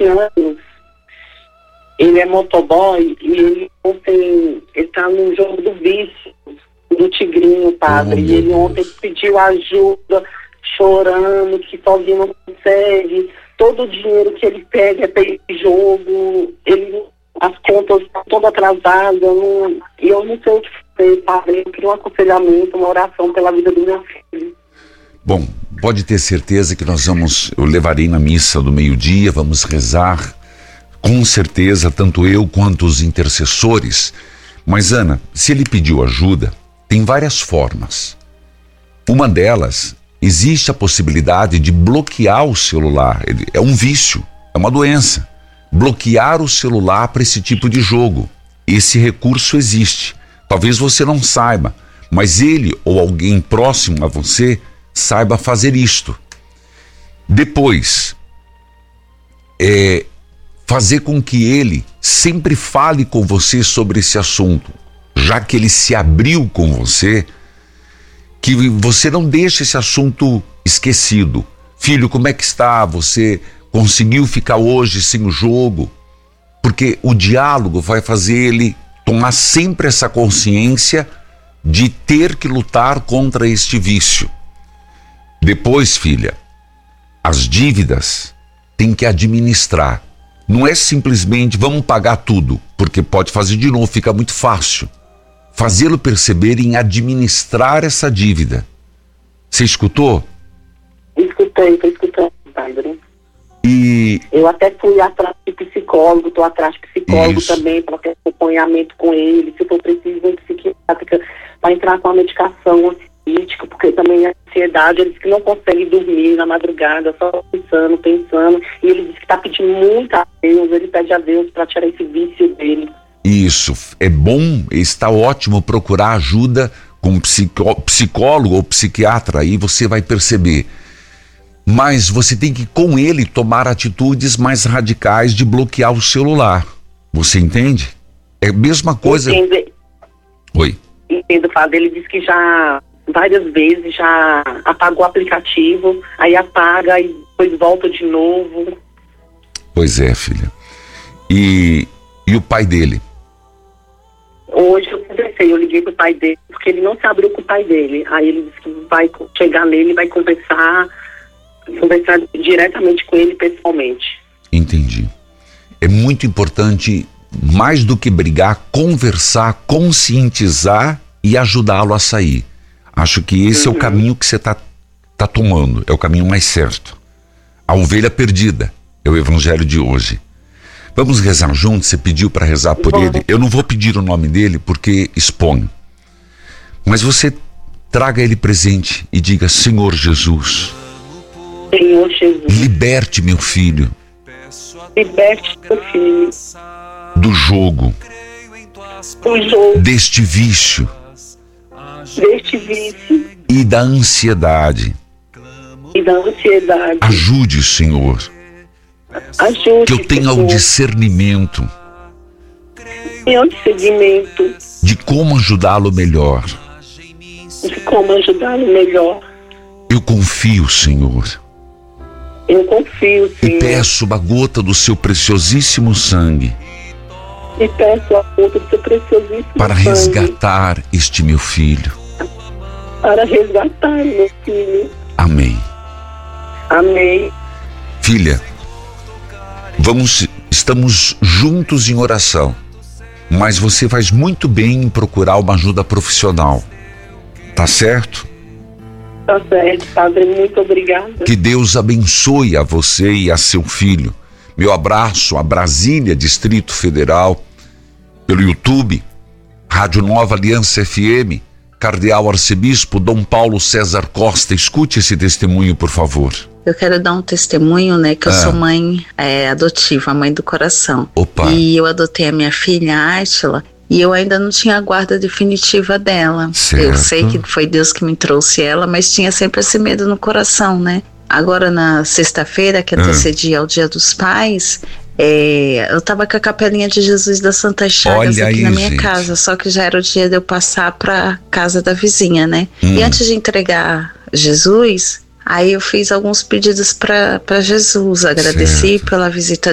20 anos. Ele é motoboy e ele ontem está no jogo do vício, do Tigrinho, padre. E ele ontem pediu ajuda, chorando, que sozinho não consegue. Todo o dinheiro que ele pega é para esse jogo. As contas estão todas atrasadas. E eu não sei o que fazer, padre. Eu queria um aconselhamento, uma oração pela vida do meu filho. Bom, pode ter certeza que eu levarei na missa do meio-dia, vamos rezar, com certeza, tanto eu quanto os intercessores. Mas, Ana, se ele pediu ajuda, tem várias formas. Uma delas, existe a possibilidade de bloquear o celular. É um vício, é uma doença. Bloquear o celular para esse tipo de jogo. Esse recurso existe. Talvez você não saiba, mas ele ou alguém próximo a você saiba fazer isto. Depois, fazer com que ele sempre fale com você sobre esse assunto, já que ele se abriu com você, que você não deixe esse assunto esquecido. Filho, como é que está? Você conseguiu ficar hoje sem o jogo? Porque o diálogo vai fazer ele tomar sempre essa consciência de ter que lutar contra este vício. Depois, filha, as dívidas tem que administrar. Não é simplesmente vamos pagar tudo, porque pode fazer de novo, fica muito fácil. Fazê-lo perceber em administrar essa dívida. Você escutou? Estou escutando, padre. E eu até fui atrás de psicólogo, estou atrás de psicólogo também, para ter acompanhamento com ele, se for preciso, um psiquiátrica, para entrar com a medicação ansiolítica, porque também a ansiedade, ele diz que não consegue dormir na madrugada, só pensando, e ele diz que está pedindo muito a Deus, ele pede a Deus para tirar esse vício dele. Isso, é bom, está ótimo procurar ajuda com psicólogo ou psiquiatra, aí você vai perceber. Mas você tem que, com ele, tomar atitudes mais radicais de bloquear o celular. Você entende? É a mesma coisa. Entendo. Oi. Entendo, Fábio. Ele disse que já várias vezes já apagou o aplicativo, aí apaga e depois volta de novo. Pois é, filha. E o pai dele? Hoje eu conversei, eu liguei pro pai dele, porque ele não se abriu com o pai dele. Aí ele disse que vai chegar nele e vai conversar diretamente com ele pessoalmente. Entendi. É muito importante, mais do que brigar, conversar, conscientizar e ajudá-lo a sair. Acho que esse é o caminho que você tá tomando, é o caminho mais certo. A ovelha perdida é o evangelho de hoje. Vamos rezar juntos? Você pediu para rezar por ele. Eu não vou pedir o nome dele porque expõe. Mas você traga ele presente e diga: Senhor Jesus, Senhor Jesus, liberte meu filho. Liberte meu filho do jogo, deste vício e da ansiedade. Ajude, Senhor, que eu tenha o discernimento de como ajudá-lo melhor. Eu confio, Senhor. E peço uma gota do seu preciosíssimo sangue para resgatar este meu filho. Amém. Amém. Filha, estamos juntos em oração, mas você faz muito bem em procurar uma ajuda profissional. Tá certo? Tá certo, padre, muito obrigada. Que Deus abençoe a você e a seu filho. Meu abraço a Brasília, Distrito Federal, pelo YouTube, Rádio Nova Aliança FM, Cardeal Arcebispo Dom Paulo César Costa. Escute esse testemunho, por favor. Eu quero dar um testemunho, né, que eu sou mãe adotiva, mãe do coração. Opa. E eu adotei a minha filha, Átila, e eu ainda não tinha a guarda definitiva dela. Certo. Eu sei que foi Deus que me trouxe ela, mas tinha sempre esse medo no coração, né? Agora, na sexta-feira, que antecedia ao Dia dos Pais, eu tava com a capelinha de Jesus das Santas Chagas aqui na minha casa, só que já era o dia de eu passar pra casa da vizinha, né? E antes de entregar Jesus, aí eu fiz alguns pedidos para Jesus, agradeci pela visita